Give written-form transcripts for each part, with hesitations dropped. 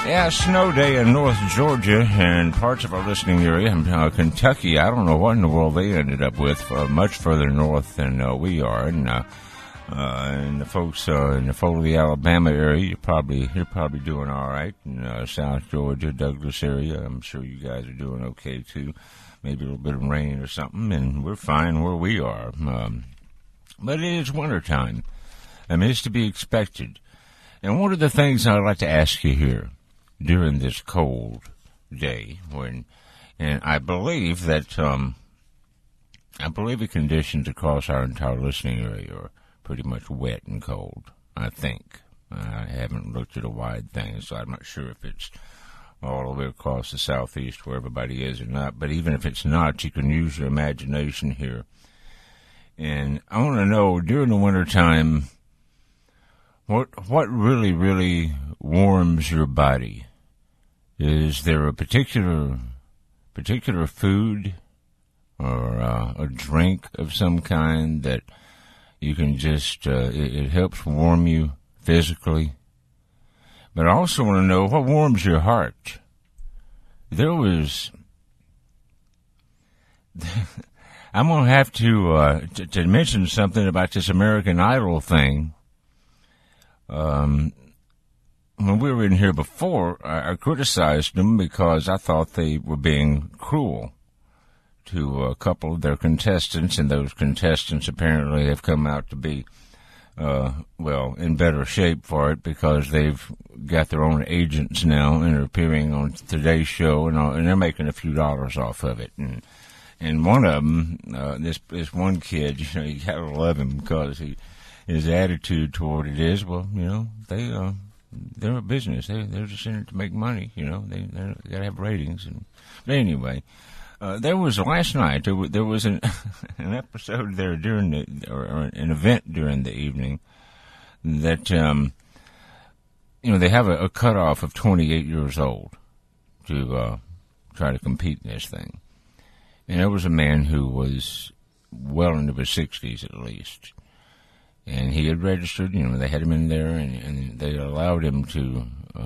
Yeah, snow day in North Georgia and parts of our listening area. Kentucky, I don't know what in the world they ended up with, much further north than we are. And the folks in the Foley, Alabama area, you're probably doing all right. In South Georgia, Douglas area, I'm sure you guys are doing okay too. Maybe a little bit of rain or something, and we're fine where we are. But it is wintertime. I mean, it's to be expected. And one of the things I'd like to ask you here during this cold day, and I believe that the conditions across our entire listening area are pretty much wet and cold. I think I haven't looked at a wide thing, so I'm not sure if it's all the way across the southeast where everybody is or not. But even if it's not, you can use your imagination here. And I want to know during the wintertime, what really, really warms your body? Is there a particular food or a drink of some kind that you can just, it helps warm you physically? But I also want to know what warms your heart. There was, I'm going to have to mention something about this American Idol thing. When we were in here before, I criticized them because I thought they were being cruel to a couple of their contestants, and those contestants apparently have come out to be, in better shape for it because they've got their own agents now and are appearing on Today's Show, and they're making a few dollars off of it. And one of them, this one kid, you gotta love him because his attitude toward it is, they're a business. They're just in it to make money. They gotta have ratings. But anyway, there was last night. There was an episode there during or an event during the evening that they have a cutoff of 28 years old to try to compete in this thing, and there was a man who was well into his 60s at least. And he had registered, they had him in there, and they allowed him to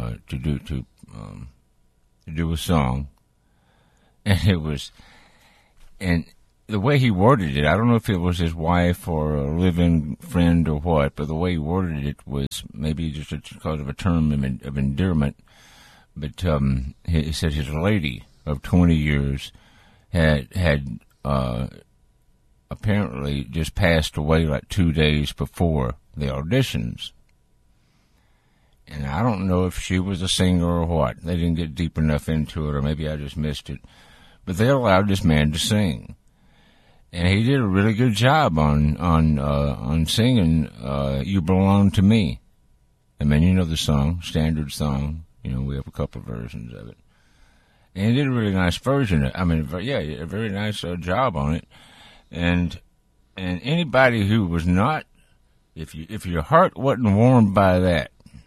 do a song. And the way he worded it, I don't know if it was his wife or a live-in friend or what, but the way he worded it was maybe just because of a term of endearment. But he said his lady of 20 years had apparently just passed away like 2 days before the auditions. And I don't know if she was a singer or what. They didn't get deep enough into it, or maybe I just missed it. But they allowed this man to sing. And he did a really good job on singing You Belong to Me. I mean, you know the song, standard song. We have a couple of versions of it. And he did a really nice version. A very nice job on it. And anybody who was not, if your heart wasn't warmed by that,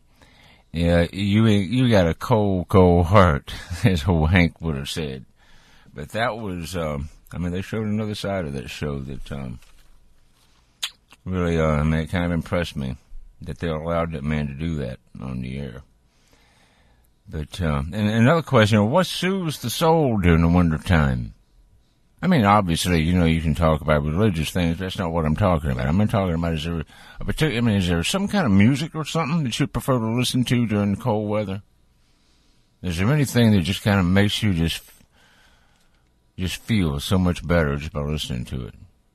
you got a cold heart, as old Hank would have said. But that was, they showed another side of that show that really, it kind of impressed me that they allowed that man to do that on the air. But and another question: what soothes the soul during the wintertime? I mean, obviously, you can talk about religious things. That's not what I'm talking about. I'm talking about, is there some kind of music or something that you prefer to listen to during the cold weather? Is there anything that just kind of makes you just feel so much better just by listening to it?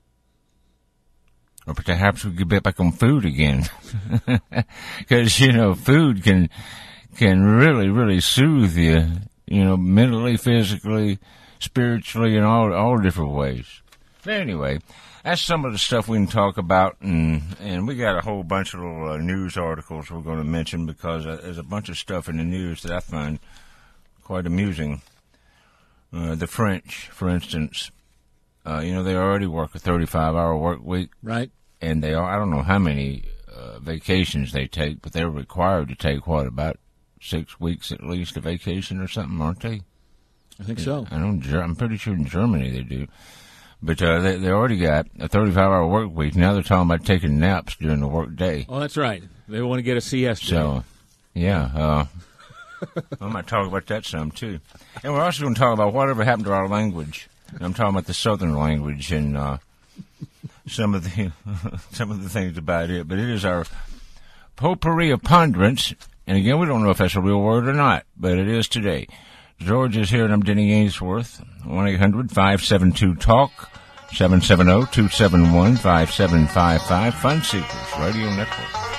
Or perhaps we could get back on food again. Because, food can really, really soothe you, mentally, physically, spiritually, in all different ways. But anyway, that's some of the stuff we can talk about, and we got a whole bunch of little news articles we're going to mention because there's a bunch of stuff in the news that I find quite amusing. The French, for instance, they already work a 35-hour work week. Right. And I don't know how many vacations they take, but they're required to take, about 6 weeks at least of vacation or something, aren't they? I think so. I'm pretty sure in Germany they do. But they already got a 35-hour work week. Now they're talking about taking naps during the work day. Oh, that's right. They want to get a siesta. So, yeah. I might talk about that some, too. And we're also going to talk about whatever happened to our language. I'm talking about the Southern language and some of the things about it. But it is our potpourri of ponderance. And again, we don't know if that's a real word or not, but it is today. George is here, and I'm Denny Ainsworth. 1-800-572-TALK, 770-271-5755. Fun Seekers Radio Network.